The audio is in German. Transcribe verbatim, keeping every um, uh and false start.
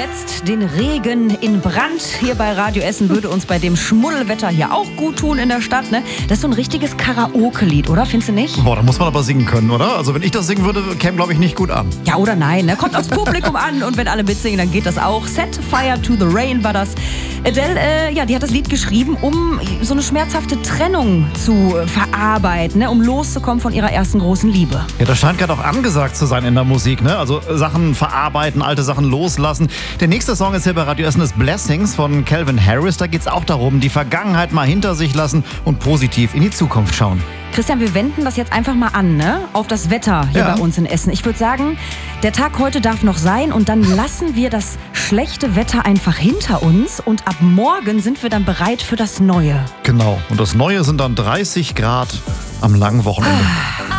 setzt den Regen in Brand. Hier bei Radio Essen würde uns bei dem Schmuddelwetter hier auch gut tun in der Stadt. Ne? Das ist so ein richtiges Karaoke-Lied, oder? Findest du nicht? Boah, da muss man aber singen können, oder? Also wenn ich das singen würde, käme, glaube ich, nicht gut an. Ja oder nein, ne? Kommt aufs Publikum an und wenn alle mitsingen, dann geht das auch. Set Fire to the Rain war das. Adele, äh, ja, die hat das Lied geschrieben, um so eine schmerzhafte Trennung zu verarbeiten, ne? Um loszukommen von ihrer ersten großen Liebe. Ja, das scheint gerade auch angesagt zu sein in der Musik, ne? Also Sachen verarbeiten, alte Sachen loslassen. Der nächste Song ist hier bei Radio Essen, ist Blessings von Calvin Harris. Da geht es auch darum, die Vergangenheit mal hinter sich lassen und positiv in die Zukunft schauen. Christian, wir wenden das jetzt einfach mal an, ne? Auf das Wetter hier Ja. bei uns in Essen. Ich würde sagen, der Tag heute darf noch sein und dann lassen wir das schlechte Wetter einfach hinter uns und ab morgen sind wir dann bereit für das Neue. Genau. Und das Neue sind dann dreißig Grad am langen Wochenende.